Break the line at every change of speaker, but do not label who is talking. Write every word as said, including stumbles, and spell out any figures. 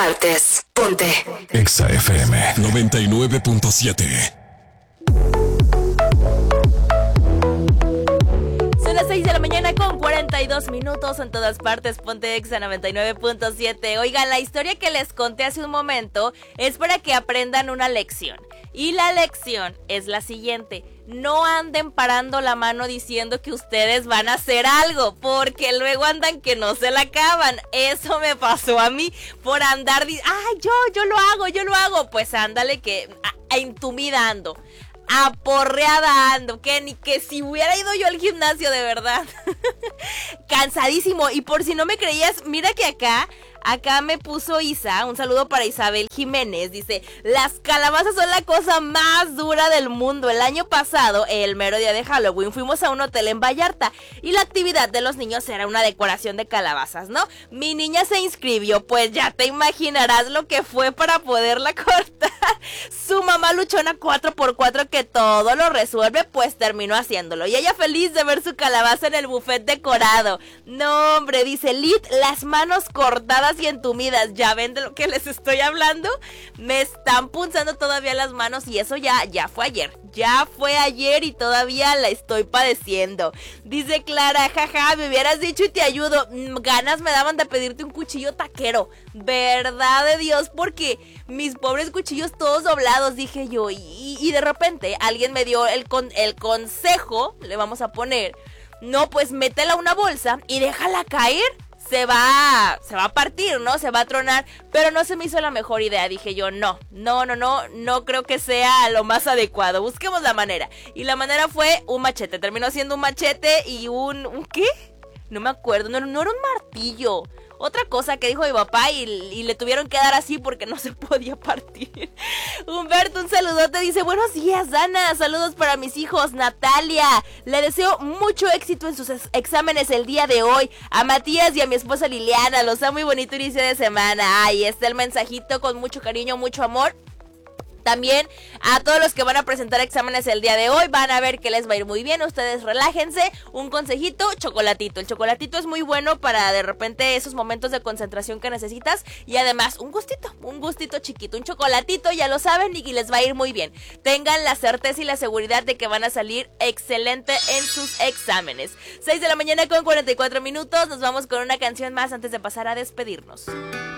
partes. Ponte
Exa F M noventa y nueve punto siete.
Son las seis de la mañana con cuarenta y dos minutos en todas partes. Ponte Exa noventa y nueve punto siete. Oigan, la historia que les conté hace un momento es para que aprendan una lección. Y la lección es la siguiente: no anden parando la mano diciendo que ustedes van a hacer algo, porque luego andan que no se la acaban. Eso me pasó a mí por andar di- ay, yo, yo lo hago, yo lo hago. Pues ándale que a, a intimidando, aporreada ando, que ni que si hubiera ido yo al gimnasio de verdad. Cansadísimo. Y por si no me creías, mira que acá Acá me puso Isa, un saludo para Isabel Jiménez, dice: las calabazas son la cosa más dura del mundo. El año pasado, el mero día de Halloween, fuimos a un hotel en Vallarta y la actividad de los niños era una decoración de calabazas, ¿no? Mi niña se inscribió, pues ya te imaginarás lo que fue para poderla cortar. Su mamá luchona cuatro por cuatro que todo lo resuelve, pues terminó haciéndolo. Y ella feliz de ver su calabaza en el buffet decorado. No, hombre, dice Lid, las manos cortadas y entumidas. ¿Ya ven de lo que les estoy hablando? Me están punzando todavía las manos y eso ya, ya fue ayer. Ya fue ayer y todavía la estoy padeciendo. Dice Clara: jaja, me hubieras dicho y te ayudo. Ganas me daban de pedirte un cuchillo taquero. Verdad de Dios, porque mis pobres cuchillos todos doblados, dije yo. Y, y de repente alguien me dio el, con, el consejo, le vamos a poner: no, pues métela a una bolsa y déjala caer. Se va, se va a partir, ¿no? Se va a tronar, pero no se me hizo la mejor idea. Dije yo, no, no, no, no, no creo que sea lo más adecuado. Busquemos la manera. Y la manera fue un machete. Terminó siendo un machete y un, ¿un qué? No me acuerdo, no, no era un martillo. Otra cosa que dijo mi papá y, y le tuvieron que dar así porque no se podía partir. Humberto, un saludote, dice: buenos días, Dana, saludos para mis hijos. Natalia, le deseo mucho éxito en sus ex- exámenes el día de hoy. A Matías y a mi esposa Liliana, los amo, muy bonito inicio de semana. Ahí está el mensajito con mucho cariño, mucho amor. También a todos los que van a presentar exámenes el día de hoy, van a ver que les va a ir muy bien. Ustedes relájense. Un consejito: chocolatito. El chocolatito es muy bueno para de repente esos momentos de concentración que necesitas. Y además un gustito, un gustito chiquito, un chocolatito, ya lo saben, y les va a ir muy bien. Tengan la certeza y la seguridad de que van a salir excelente en sus exámenes. seis de la mañana con cuarenta y cuatro minutos. Nos vamos con una canción más antes de pasar a despedirnos.